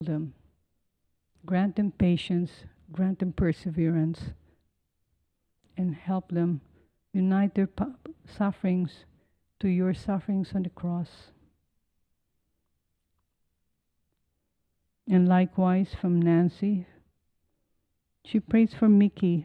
them. Grant them patience, grant them perseverance, and help them unite their sufferings to your sufferings on the cross. And likewise from Nancy, she prays for Mickey